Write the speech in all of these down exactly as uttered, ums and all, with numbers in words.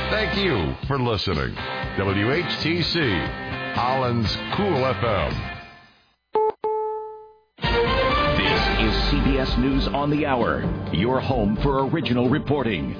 Thank you for listening. W H T C, Holland's Cool F M. This is C B S News on the Hour, your home for original reporting.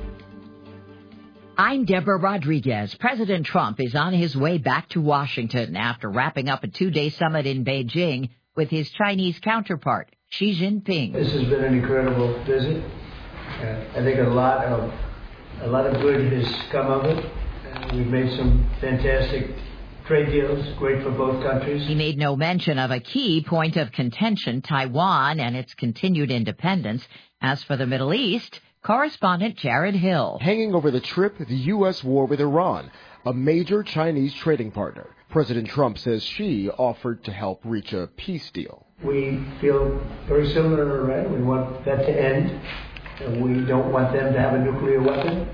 I'm Deborah Rodriguez. President Trump is on his way back to Washington after wrapping up a two-day summit in Beijing with his Chinese counterpart, Xi Jinping. This has been an incredible visit. Uh, I think a lot of a lot of good has come of it. Uh, we've made some fantastic trade deals, great for both countries. He made no mention of a key point of contention, Taiwan and its continued independence. As for the Middle East, correspondent Jared Hill. Hanging over the trip, the U S war with Iran, a major Chinese trading partner. President Trump says Xi offered to help reach a peace deal. We feel very similar to Iran. We want that to end. We don't want them to have a nuclear weapon.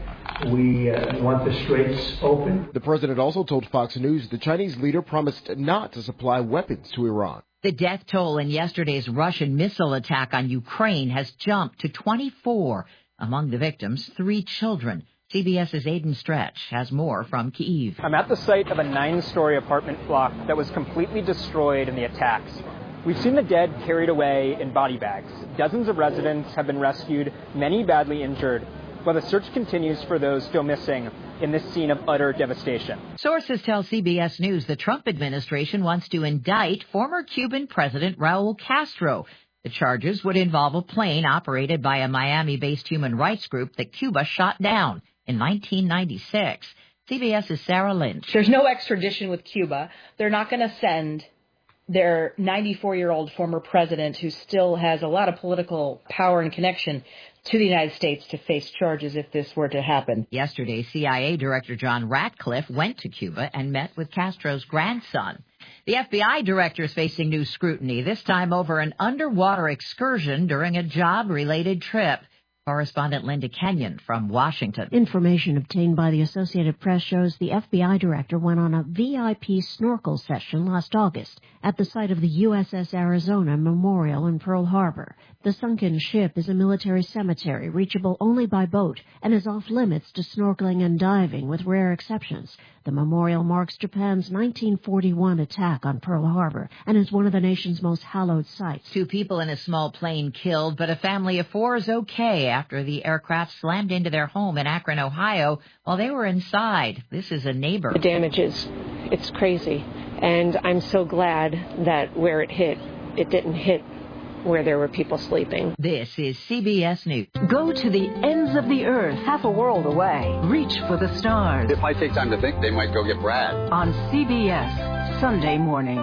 We uh, want the straits open. The president also told Fox News the Chinese leader promised not to supply weapons to Iran. The death toll in yesterday's Russian missile attack on Ukraine has jumped to twenty-four. Among the victims, three children. CBS's Aidan Stretch has more from Kyiv. I'm at the site of a nine-story apartment block that was completely destroyed in the attacks. We've seen the dead carried away in body bags. Dozens of residents have been rescued, many badly injured, while the search continues for those still missing in this scene of utter devastation. Sources tell C B S News the Trump administration wants to indict former Cuban President Raul Castro. The charges would involve a plane operated by a Miami-based human rights group that Cuba shot down in nineteen ninety-six. CBS's Sarah Lynch. There's no extradition with Cuba. They're not going to send their ninety-four-year-old former president, who still has a lot of political power and connection, to the United States to face charges if this were to happen. Yesterday, C I A Director John Ratcliffe went to Cuba and met with Castro's grandson. The F B I director is facing new scrutiny, this time over an underwater excursion during a job-related trip. Correspondent Linda Kenyon from Washington. Information obtained by the Associated Press shows the F B I director went on a V I P snorkel session last August at the site of the U S S Arizona Memorial in Pearl Harbor. The sunken ship is a military cemetery reachable only by boat and is off limits to snorkeling and diving with rare exceptions. The memorial marks Japan's nineteen forty-one attack on Pearl Harbor and is one of the nation's most hallowed sites. Two people in a small plane killed, but a family of four is okay after the aircraft slammed into their home in Akron, Ohio, while they were inside. This is a neighbor. The damage is, it's crazy. And I'm so glad that where it hit, it didn't hit where there were people sleeping. This is C B S News. Go to the ends of the earth, half a world away. Reach for the stars. It might take time to think. They might go get Brad. On C B S, Sunday morning.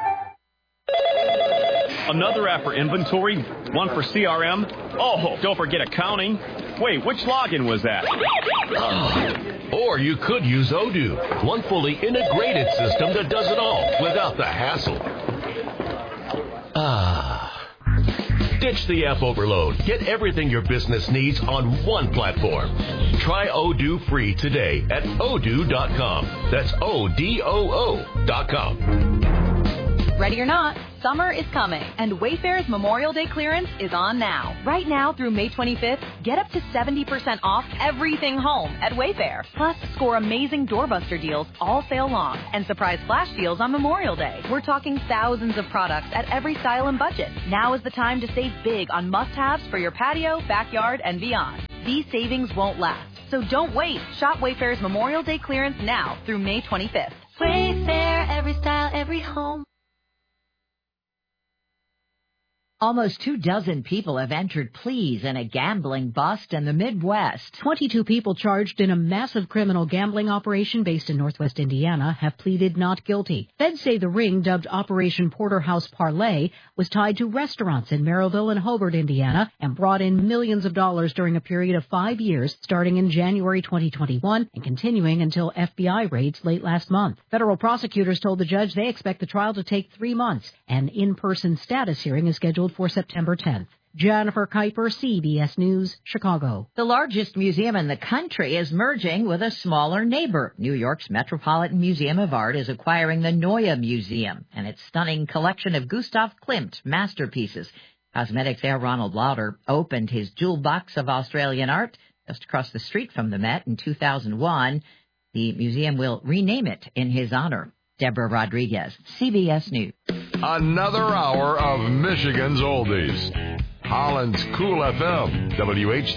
Another app for inventory, one for C R M. Oh, don't forget accounting. Wait, which login was that? Oh. Or you could use Odoo, one fully integrated system that does it all without the hassle. Ah. Ditch the app overload. Get everything your business needs on one platform. Try Odoo free today at odoo dot com. That's O D O O dot com. Ready or not, summer is coming, and Wayfair's Memorial Day clearance is on now. Right now through May twenty-fifth, get up to seventy percent off everything home at Wayfair. Plus, score amazing doorbuster deals all sale long and surprise flash deals on Memorial Day. We're talking thousands of products at every style and budget. Now is the time to save big on must-haves for your patio, backyard, and beyond. These savings won't last, so don't wait. Shop Wayfair's Memorial Day clearance now through May twenty-fifth. Wayfair, every style, every home. Almost two dozen people have entered pleas in a gambling bust in the Midwest. twenty-two people charged in a massive criminal gambling operation based in northwest Indiana have pleaded not guilty. Feds say the ring, dubbed Operation Porterhouse Parlay, was tied to restaurants in Merrillville and Hobart, Indiana, and brought in millions of dollars during a period of five years, starting in January twenty twenty-one and continuing until F B I raids late last month. Federal prosecutors told the judge they expect the trial to take three months. An in-person status hearing is scheduled for September tenth. Jennifer Kuiper, C B S News, Chicago. The largest museum in the country is merging with a smaller neighbor. New York's Metropolitan Museum of Art is acquiring the Neue Museum and its stunning collection of Gustav Klimt masterpieces. Cosmetics heir Ronald Lauder opened his jewel box of Australian art. just across the street from the Met in two thousand one. The museum will rename it in his honor. Deborah Rodriguez, C B S News. Another hour of Michigan's Oldies. Holland's Cool F M, W H